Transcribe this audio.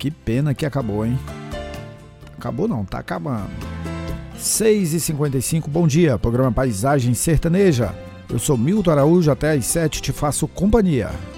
Que pena que acabou, hein? Acabou não, tá acabando. 6h55, bom dia, programa Paisagem Sertaneja. Eu sou Milton Araújo, até às 7 te faço companhia.